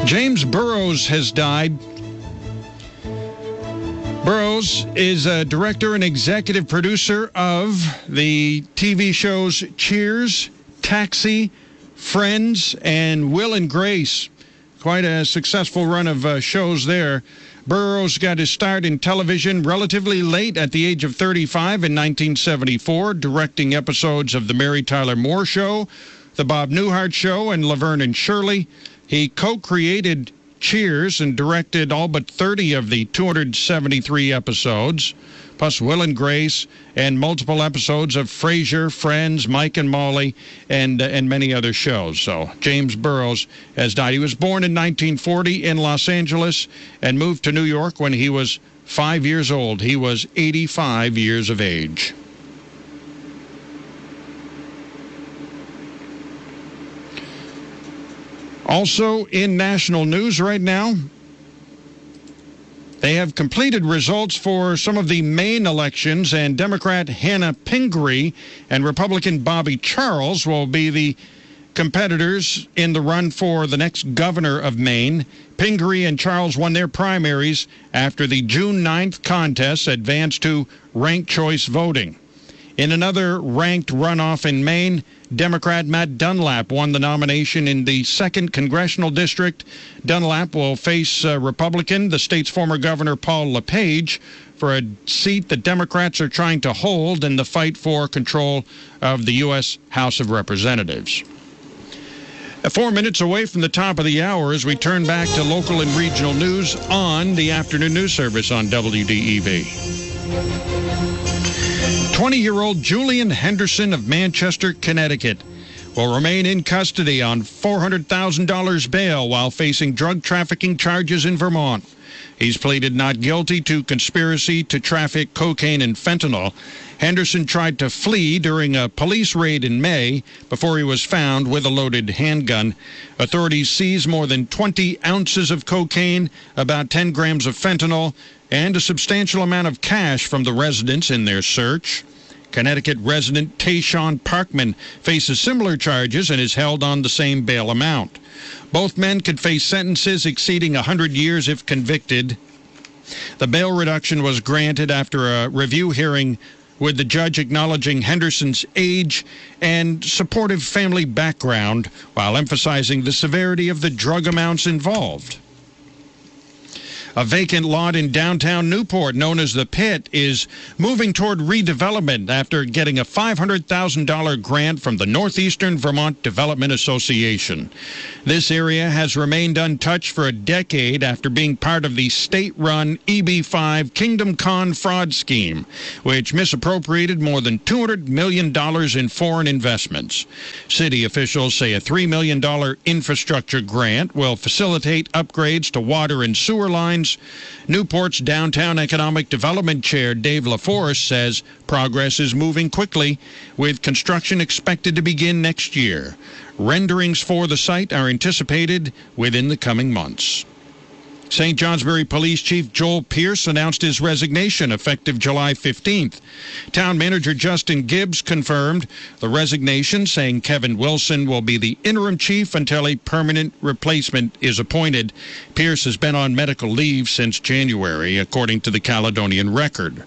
James Burrows has died. Burrows is a director and executive producer of the TV shows Cheers, Taxi, Friends, and Will and Grace. Quite a successful run of shows there. Burrows got his start in television relatively late at the age of 35 in 1974, directing episodes of The Mary Tyler Moore Show, The Bob Newhart Show, and Laverne and Shirley. He co-created Cheers and directed all but 30 of the 273 episodes, plus Will and Grace, and multiple episodes of Frasier, Friends, Mike and Molly, and many other shows. So James Burrows has died. He was born in 1940 in Los Angeles and moved to New York when he was 5 years old. He was 85 years of age. Also in national news right now, they have completed results for some of the Maine elections, and Democrat Hannah Pingree and Republican Bobby Charles will be the competitors in the run for the next governor of Maine. Pingree and Charles won their primaries after the June 9th contest advanced to ranked choice voting. In another ranked runoff in Maine, Democrat Matt Dunlap won the nomination in the 2nd Congressional District. Dunlap will face Republican, the state's former governor Paul LePage, for a seat that Democrats are trying to hold in the fight for control of the U.S. House of Representatives. 4 minutes away from the top of the hour as we turn back to local and regional news on the afternoon news service on WDEV. 20-year-old Julian Henderson of Manchester, Connecticut, will remain in custody on $400,000 bail while facing drug trafficking charges in Vermont. He's pleaded not guilty to conspiracy to traffic cocaine and fentanyl. Henderson tried to flee during a police raid in May before he was found with a loaded handgun. Authorities seized more than 20 ounces of cocaine, about 10 grams of fentanyl, and a substantial amount of cash from the residence in their search. Connecticut resident Tayshawn Parkman faces similar charges and is held on the same bail amount. Both men could face sentences exceeding 100 years if convicted. The bail reduction was granted after a review hearing with the judge acknowledging Henderson's age and supportive family background while emphasizing the severity of the drug amounts involved. A vacant lot in downtown Newport, known as The Pit, is moving toward redevelopment after getting a $500,000 grant from the Northeastern Vermont Development Association. This area has remained untouched for a decade after being part of the state-run EB5 Kingdom Con fraud scheme, which misappropriated more than $200 million in foreign investments. City officials say a $3 million infrastructure grant will facilitate upgrades to water and sewer lines. Newport's Downtown Economic Development Chair Dave LaForce says progress is moving quickly, with construction expected to begin next year. Renderings for the site are anticipated within the coming months. St. Johnsbury Police Chief Joel Pierce announced his resignation effective July 15th. Town Manager Justin Gibbs confirmed the resignation, saying Kevin Wilson will be the interim chief until a permanent replacement is appointed. Pierce has been on medical leave since January, according to the Caledonian Record.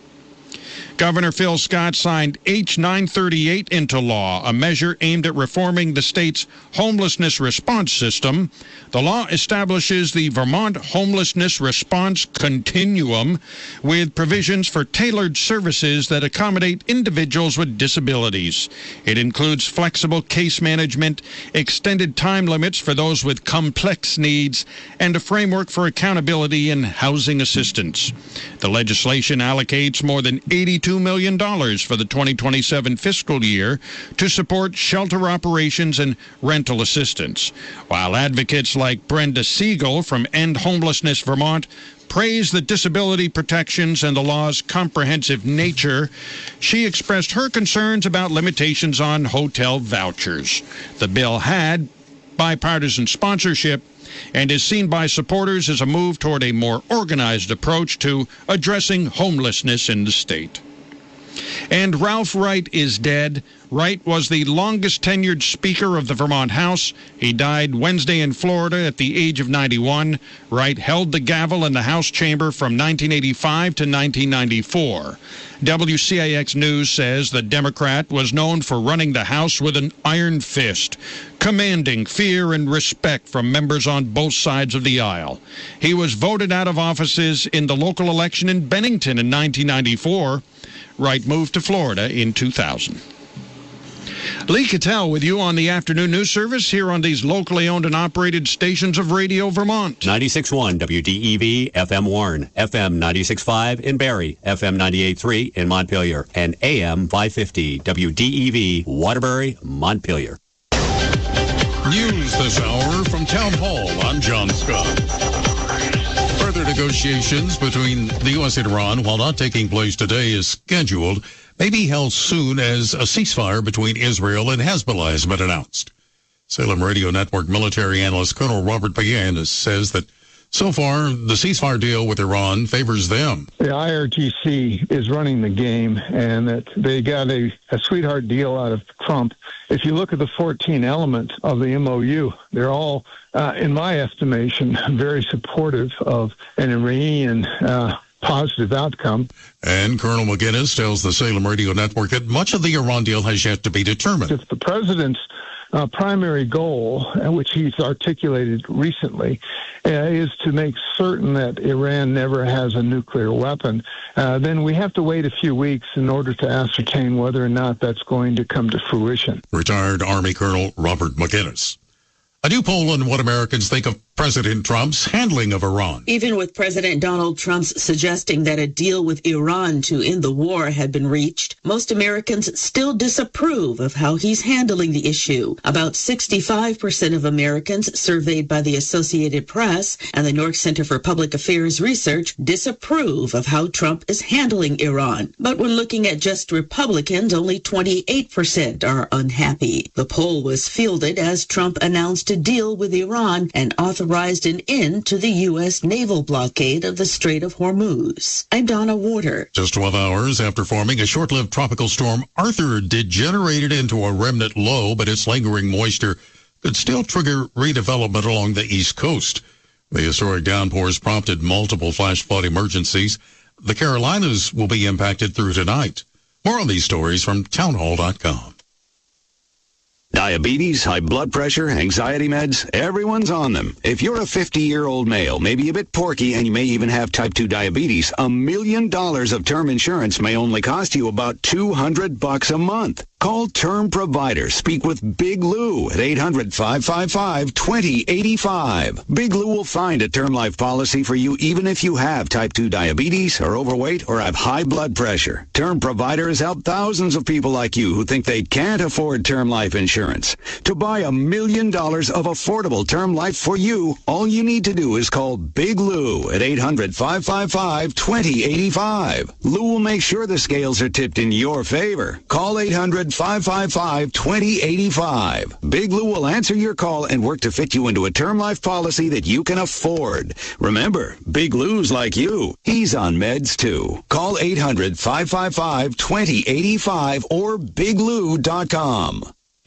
Governor Phil Scott signed H-938 into law, a measure aimed at reforming the state's homelessness response system. The law establishes the Vermont Homelessness Response Continuum with provisions for tailored services that accommodate individuals with disabilities. It includes flexible case management, extended time limits for those with complex needs, and a framework for accountability and housing assistance. The legislation allocates more than $82 million for the 2027 fiscal year to support shelter operations and rental assistance, while advocates like Brenda Siegel from End Homelessness Vermont praise the disability protections and the law's comprehensive nature. She expressed her concerns about limitations on hotel vouchers. The bill had bipartisan sponsorship and is seen by supporters as a move toward a more organized approach to addressing homelessness in the state. And Ralph Wright is dead. Wright was the longest-tenured Speaker of the Vermont House. He died Wednesday in Florida at the age of 91. Wright held the gavel in the House chamber from 1985 to 1994. WCIX News says the Democrat was known for running the House with an iron fist, commanding fear and respect from members on both sides of the aisle. He was voted out of offices in the local election in Bennington in 1994. Wright moved to Florida in 2000. Lee Cattell with you on the afternoon news service here on these locally owned and operated stations of Radio Vermont. 96.1 WDEV, FM Warren, FM 96.5 in Barrie, FM 98.3 in Montpelier, and AM 550 WDEV, Waterbury, Montpelier. News this hour from Town Hall. I'm John Scott. Further negotiations between the U.S. and Iran, while not taking place today, is scheduled, may be held soon as a ceasefire between Israel and Hezbollah has been announced. Salem Radio Network military analyst Colonel Robert Payan says that so far the ceasefire deal with Iran favors them. The IRGC is running the game, and that they got a sweetheart deal out of Trump. If you look at the 14 elements of the MOU, they're all, in my estimation, very supportive of an Iranian positive outcome. And Colonel McGinnis tells the Salem Radio Network that much of the Iran deal has yet to be determined. If the president's primary goal, which he's articulated recently, is to make certain that Iran never has a nuclear weapon, then we have to wait a few weeks in order to ascertain whether or not that's going to come to fruition. Retired Army Colonel Robert McGinnis. A new poll on what Americans think of President Trump's handling of Iran. Even with President Donald Trump's suggesting that a deal with Iran to end the war had been reached, most Americans still disapprove of how he's handling the issue. About 65% of Americans surveyed by the Associated Press and the Nork Center for Public Affairs Research disapprove of how Trump is handling Iran. But when looking at just Republicans, only 28% are unhappy. The poll was fielded as Trump announced a deal with Iran and authorized an end to the U.S. naval blockade of the Strait of Hormuz. I'm Donna Warder. Just 12 hours after forming, a short-lived tropical storm Arthur degenerated into a remnant low, but its lingering moisture could still trigger redevelopment along the East Coast. The historic downpours prompted multiple flash flood emergencies. The Carolinas will be impacted through tonight. More on these stories from townhall.com. Diabetes, high blood pressure, anxiety meds, everyone's on them. If you're a 50-year-old male, maybe a bit porky, and you may even have type 2 diabetes, $1 million of term insurance may only cost you about $200 a month. Call Term Provider. Speak with Big Lou at 800-555-2085. Big Lou will find a term life policy for you even if you have type 2 diabetes, are overweight, or have high blood pressure. Term Provider has helped thousands of people like you who think they can't afford term life insurance. To buy $1 million of affordable term life for you, all you need to do is call Big Lou at 800-555-2085. Lou will make sure the scales are tipped in your favor. Call 800-555-2085. Big Lou will answer your call and work to fit you into a term life policy that you can afford. Remember, Big Lou's like you. He's on meds too. Call 800-555-2085 or biglou.com.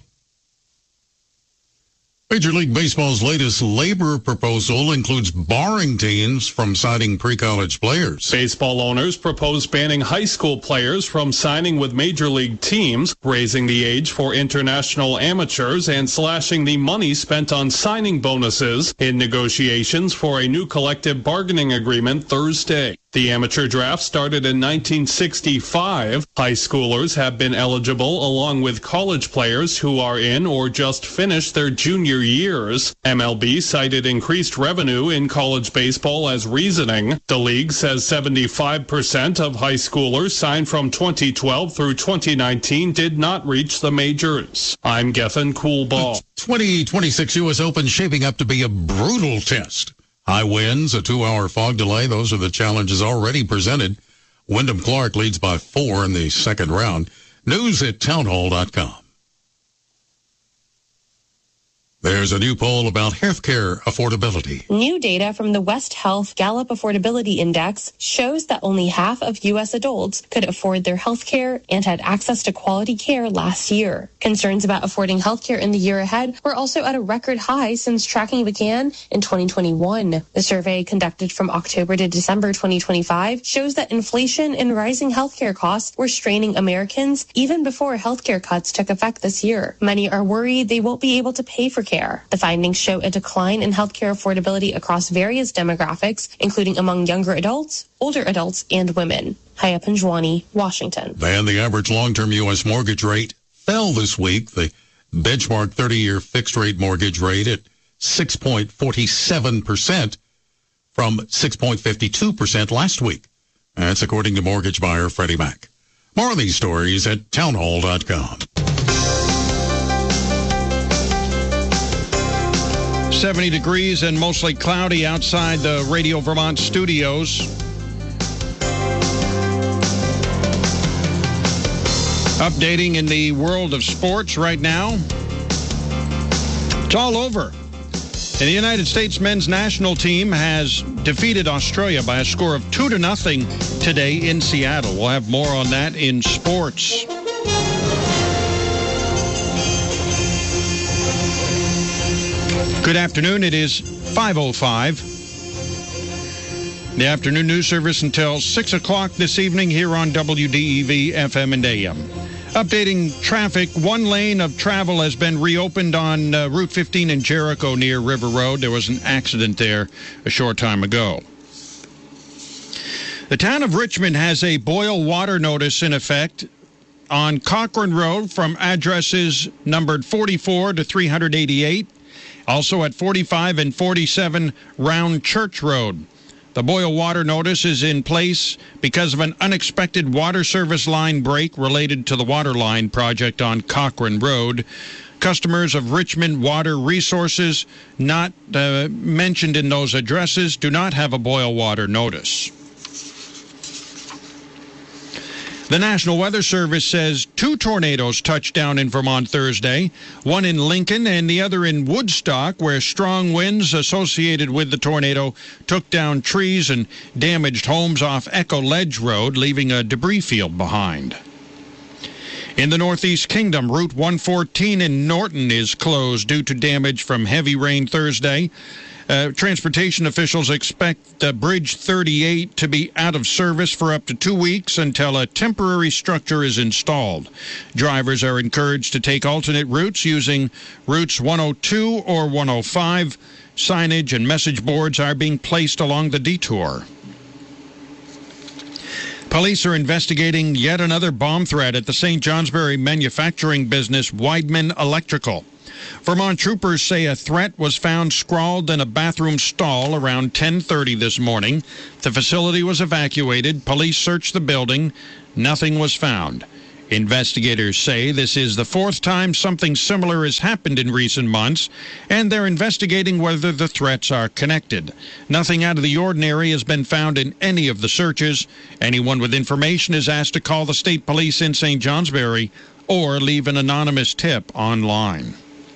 Major League Baseball's latest labor proposal includes barring teams from signing pre-college players. Baseball owners propose banning high school players from signing with major league teams, raising the age for international amateurs, and slashing the money spent on signing bonuses in negotiations for a new collective bargaining agreement Thursday. The amateur draft started in 1965. High schoolers have been eligible along with college players who are in or just finished their junior years. MLB cited increased revenue in college baseball as reasoning. The league says 75% of high schoolers signed from 2012 through 2019 did not reach the majors. I'm Gethin Coolbaugh. 2026 U.S. Open shaping up to be a brutal test. High winds, a 2-hour fog delay. Those are the challenges already presented. Wyndham Clark leads by 4 in the second round. News at townhall.com. There's a new poll about healthcare affordability. New data from the West Health Gallup Affordability Index shows that only half of U.S. adults could afford their health care and had access to quality care last year. Concerns about affording health care in the year ahead were also at a record high since tracking began in 2021. The survey conducted from October to December 2025 shows that inflation and rising healthcare costs were straining Americans even before healthcare cuts took effect this year. Many are worried they won't be able to pay for care. The findings show a decline in healthcare affordability across various demographics, including among younger adults, older adults, and women. Haya Panjwani, Washington. Then the average long-term U.S. mortgage rate fell this week. The benchmark 30-year fixed-rate mortgage rate at 6.47% from 6.52% last week. That's according to mortgage buyer Freddie Mac. More of these stories at townhall.com. 70 degrees and mostly cloudy outside the Radio Vermont studios. Updating in the world of sports right now. It's all over. And the United States men's national team has defeated Australia by a score of 2-0 today in Seattle. We'll have more on that in sports. Good afternoon. It is 5:05. The afternoon news service until 6 o'clock this evening here on WDEV FM and AM. Updating traffic, one lane of travel has been reopened on Route 15 in Jericho near River Road. There was an accident there a short time ago. The town of Richmond has a boil water notice in effect on Cochrane Road from addresses numbered 44 to 388. Also at 45 and 47 Round Church Road. The boil water notice is in place because of an unexpected water service line break related to the water line project on Cochrane Road. Customers of Richmond Water Resources not mentioned in those addresses do not have a boil water notice. The National Weather Service says 2 tornadoes touched down in Vermont Thursday, one in Lincoln and the other in Woodstock, where strong winds associated with the tornado took down trees and damaged homes off Echo Ledge Road, leaving a debris field behind. In the Northeast Kingdom, Route 114 in Norton is closed due to damage from heavy rain Thursday. Transportation officials expect Bridge 38 to be out of service for up to 2 weeks until a temporary structure is installed. Drivers are encouraged to take alternate routes using routes 102 or 105. Signage and message boards are being placed along the detour. Police are investigating yet another bomb threat at the St. Johnsbury manufacturing business Weidman Electrical. Vermont troopers say a threat was found scrawled in a bathroom stall around 10:30 this morning. The facility was evacuated. Police searched the building. Nothing was found. Investigators say this is the 4th time something similar has happened in recent months, and they're investigating whether the threats are connected. Nothing out of the ordinary has been found in any of the searches. Anyone with information is asked to call the state police in St. Johnsbury or leave an anonymous tip online.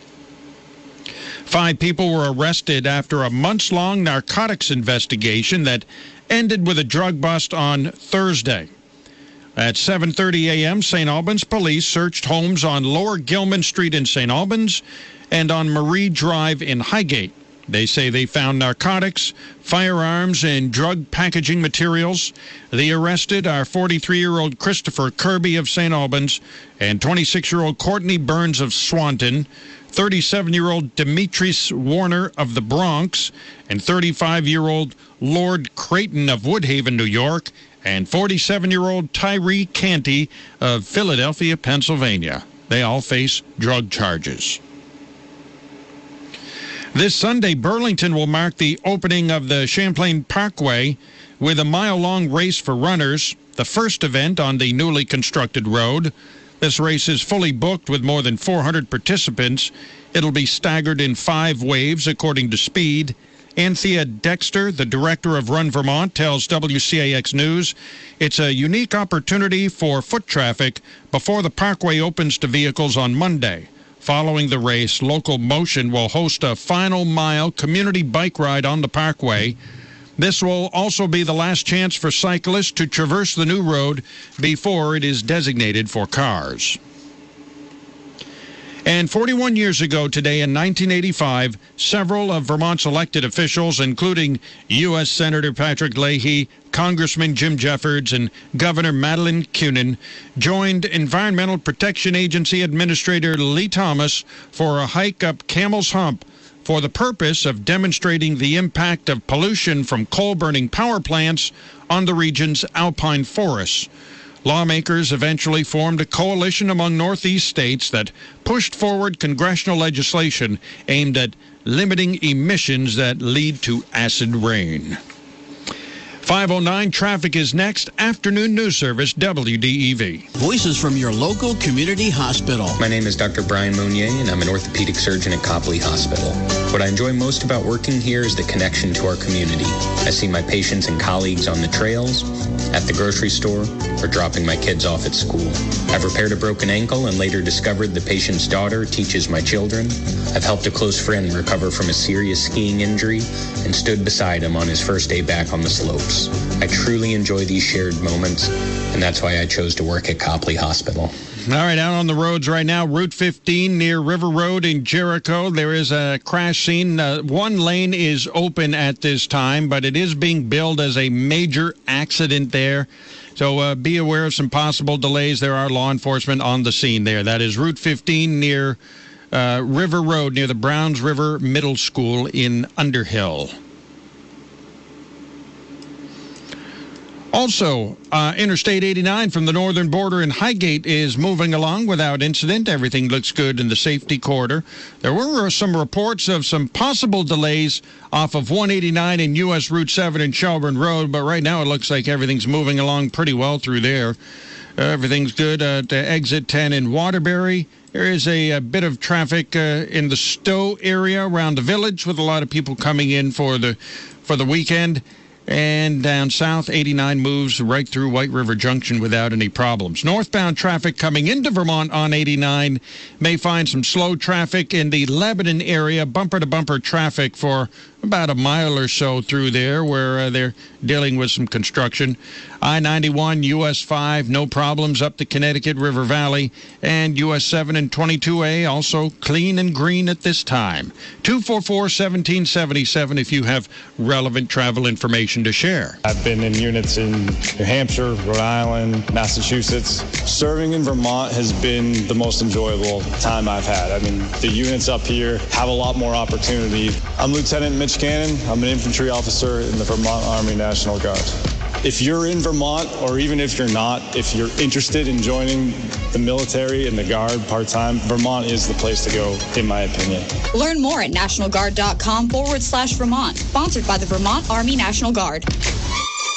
5 people were arrested after a months-long narcotics investigation that ended with a drug bust on Thursday. At 7:30 a.m., St. Albans police searched homes on Lower Gilman Street in St. Albans and on Marie Drive in Highgate. They say they found narcotics, firearms, and drug packaging materials. The arrested are 43-year-old Christopher Kirby of St. Albans and 26-year-old Courtney Burns of Swanton, 37-year-old Demetrius Warner of the Bronx, and 35-year-old Lord Creighton of Woodhaven, New York, and 47-year-old Tyree Canty of Philadelphia, Pennsylvania. They all face drug charges. This Sunday, Burlington will mark the opening of the Champlain Parkway with a mile-long race for runners, the first event on the newly constructed road. This race is fully booked with more than 400 participants. It'll be staggered in 5 waves, according to Speed. Anthea Dexter, the director of Run Vermont, tells WCAX News it's a unique opportunity for foot traffic before the parkway opens to vehicles on Monday. Following the race, Local Motion will host a final mile community bike ride on the parkway. This will also be the last chance for cyclists to traverse the new road before it is designated for cars. And 41 years ago today, in 1985, several of Vermont's elected officials, including U.S. Senator Patrick Leahy, Congressman Jim Jeffords, and Governor Madeleine Kunin, joined Environmental Protection Agency Administrator Lee Thomas for a hike up Camel's Hump for the purpose of demonstrating the impact of pollution from coal-burning power plants on the region's alpine forests. Lawmakers eventually formed a coalition among Northeast states that pushed forward congressional legislation aimed at limiting emissions that lead to acid rain. 5:09 traffic is next. Afternoon news service, WDEV. Voices from your local community hospital. My name is Dr. Brian Mounier, and I'm an orthopedic surgeon at Copley Hospital. What I enjoy most about working here is the connection to our community. I see my patients and colleagues on the trails, at the grocery store, or dropping my kids off at school. I've repaired a broken ankle and later discovered the patient's daughter teaches my children. I've helped a close friend recover from a serious skiing injury and stood beside him on his first day back on the slopes. I truly enjoy these shared moments, and that's why I chose to work at Copley Hospital. All right, out on the roads right now, Route 15 near River Road in Jericho. There is a crash scene. One lane is open at this time, but it is being billed as a major accident there. So be aware of some possible delays. There are law enforcement on the scene there. That is Route 15 near River Road, near the Browns River Middle School in Underhill. Also, Interstate 89 from the northern border in Highgate is moving along without incident. Everything looks good in the safety corridor. There were some reports of some possible delays off of 189 and U.S. Route 7 and Shelburne Road, but right now it looks like everything's moving along pretty well through there. Everything's good at exit 10 in Waterbury. There is a bit of traffic in the Stowe area around the village with a lot of people coming in for the weekend. And down south, 89 moves right through White River Junction without any problems. Northbound traffic coming into Vermont on 89 may find some slow traffic in the Lebanon area, bumper-to-bumper traffic for about a mile or so through there where they're dealing with some construction. I-91, US 5, no problems up the Connecticut River Valley. And US 7 and 22A also clean and green at this time. 244-1777 if you have relevant travel information to share. I've been in units in New Hampshire, Rhode Island, Massachusetts. Serving in Vermont has been the most enjoyable time I've had. I mean, the units up here have a lot more opportunity. I'm Lieutenant Mitch Cannon. I'm an infantry officer in the Vermont Army National Guard. If you're in Vermont, or even if you're not, if you're interested in joining the military and the Guard part-time, Vermont is the place to go, in my opinion. Learn more at NationalGuard.com/Vermont. Sponsored by the Vermont Army National Guard.